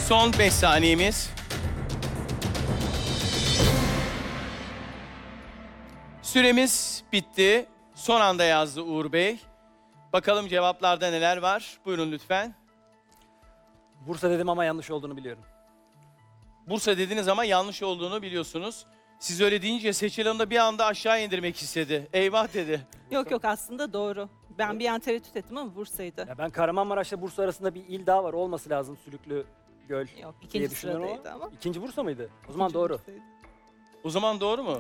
Son 5 saniyemiz. Süremiz bitti. Son anda yazdı Uğur Bey. Bakalım cevaplarda neler var? Buyurun lütfen. Bursa dedim ama yanlış olduğunu biliyorum. Bursa dediniz ama yanlış olduğunu biliyorsunuz. Siz öyle deyince Seçil Hanım da bir anda aşağı indirmek istedi. Eyvah dedi. Yok yok aslında doğru. Ben bir an tereddüt ettim ama Bursa'ydı. Ya ben Kahramanmaraş'la Bursa arasında bir il daha var. Olması lazım Sülüklü Göl Yok diye ikinci düşünüyorum sıradaydı ama. İkinci Bursa mıydı? O zaman İkinci doğru. Bursa'ydı. O zaman doğru mu?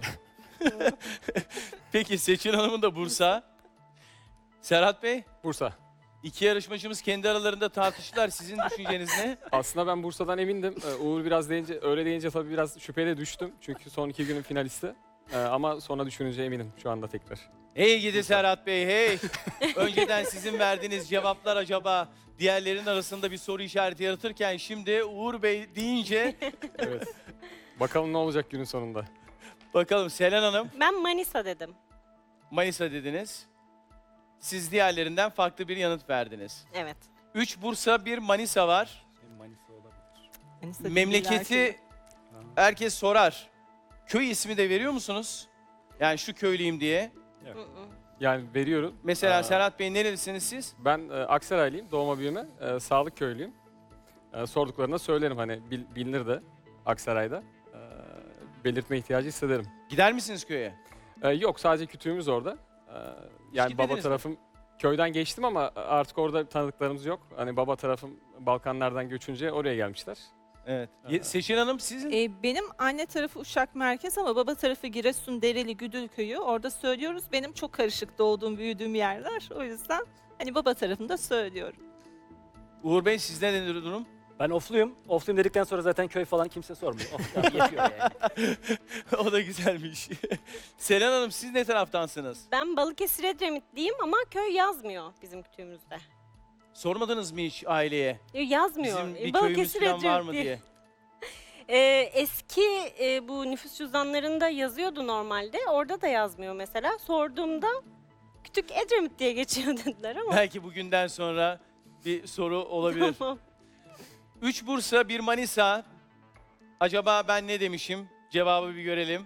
Peki Seçil Hanım'ın da Bursa. Serhat Bey, Bursa. iki yarışmacımız kendi aralarında tartıştılar. Sizin düşünceniz ne? Aslında ben Bursa'dan emindim. Uğur biraz deyince, öyle deyince tabii biraz şüpheye düştüm. Çünkü son 2 günün finalisti. Ama sonra düşününce eminim şu anda tekrar. Hey gidi Serhat Bey, hey. Önceden sizin verdiğiniz cevaplar acaba diğerlerin arasında bir soru işareti yaratırken şimdi Uğur Bey deyince Evet. Bakalım ne olacak günün sonunda. bakalım Selen Hanım Ben Manisa dedim. Manisa dediniz. Siz diğerlerinden farklı bir yanıt verdiniz. Evet. 3 Bursa, 1 Manisa var. Manisa olabilir. Manisa değil, Memleketi belki. herkes sorar. Köy ismi de veriyor musunuz? Yani şu köylüyüm diye. Hı hı. Yani veriyorum. Mesela Ee, Serhat Bey nerelisiniz siz? Ben Aksaraylıyım, doğma büyüme. Sağlık köylüyüm. Sorduklarında söylerim hani bilinir de Aksaray'da. Belirtme ihtiyacı hissederim. Gider misiniz köye? Yok, sadece kütüğümüz orada. Yani gitmediniz baba mi? tarafım köyden geçtim ama artık orada tanıdıklarımız yok. Hani baba tarafım Balkanlardan göçünce oraya gelmişler. Evet. Seçil Hanım sizin? Benim anne tarafı Uşak merkez ama baba tarafı Giresun, Dereli, Güdülköy'ü. Orada söylüyoruz. Benim çok karışık doğduğum, büyüdüğüm yerler. O yüzden hani baba tarafında söylüyorum. Uğur Bey sizde nedir durum? Ben Ofluyum. Ofluyum dedikten sonra zaten köy falan kimse sormuyor. Of, yani yetiyor yani. O da güzelmiş. Selen Hanım siz ne taraftansınız? Ben Balıkesir Edremitliyim ama köy yazmıyor bizim kütüğümüzde. Sormadınız mı hiç aileye? Yazmıyor. Bizim bir köyümüz falan var mı diye. Eski bu nüfus cüzdanlarında yazıyordu normalde. Orada da yazmıyor mesela. Sorduğumda kütük Edremit diye geçiyor dediler ama. Belki bugünden sonra bir soru olabilir. Tamam. 3 Bursa, 1 Manisa. Acaba ben ne demişim? Cevabı bir görelim.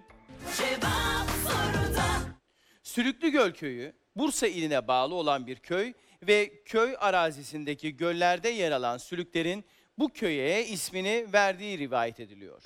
Sülüklügöl köyü, Bursa iline bağlı olan bir köy ve köy arazisindeki göllerde yer alan sülüklerin bu köye ismini verdiği rivayet ediliyor.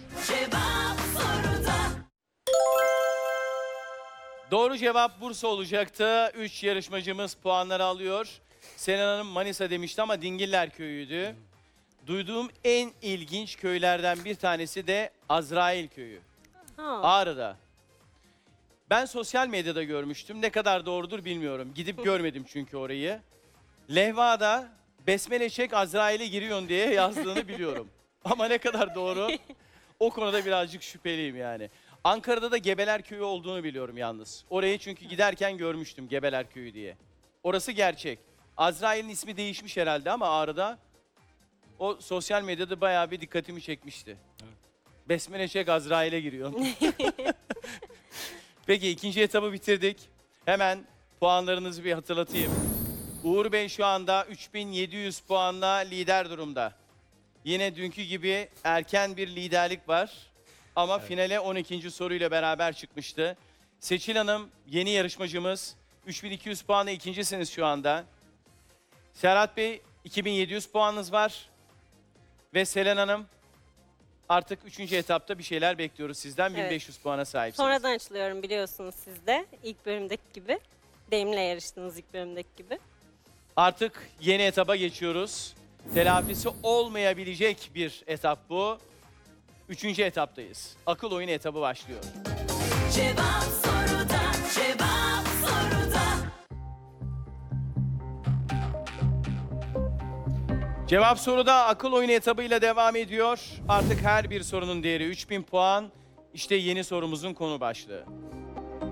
Doğru cevap Bursa olacaktı. 3 yarışmacımız puanları alıyor. Selen Hanım Manisa demişti ama Dingiller köyüydü. Duyduğum en ilginç köylerden bir tanesi de Azrail köyü. Ha. Ağrı'da. Ben sosyal medyada görmüştüm. Ne kadar doğrudur bilmiyorum. Gidip görmedim çünkü orayı. Lehva'da besmele çek Azrail'e giriyorsun diye yazdığını biliyorum. Ama ne kadar doğru o konuda birazcık şüpheliyim yani. Ankara'da da Gebeler Köyü olduğunu biliyorum yalnız. Orayı çünkü giderken görmüştüm Gebeler Köyü diye. Orası gerçek. Azrail'in ismi değişmiş herhalde ama Ağrı'da o sosyal medyada bayağı bir dikkatimi çekmişti. Besmele çek Azrail'e giriyorsun. Peki ikinci etabı bitirdik. Hemen puanlarınızı bir hatırlatayım. Uğur Bey şu anda 3700 puanla lider durumda. Yine dünkü gibi erken bir liderlik var. Ama finale 12. soruyla beraber çıkmıştı. Seçil Hanım yeni yarışmacımız. 3200 puanla ikincisiniz şu anda. Serhat Bey 2700 puanınız var. Ve Selen Hanım artık 3. etapta bir şeyler bekliyoruz sizden. Evet. 1500 puana sahipsiniz. Sonradan açılıyorum biliyorsunuz siz de. İlk bölümdeki gibi. Benimle yarıştığınız ilk bölümdeki gibi. Artık yeni etaba geçiyoruz. Telafisi olmayabilecek bir etap bu. 3. etaptayız. Akıl oyunu etabı başlıyor. Cevap soruda, cevap soruda. Cevap soruda akıl oyunu etabıyla devam ediyor. Artık her bir sorunun değeri 3000 puan. İşte yeni sorumuzun konu başlığı.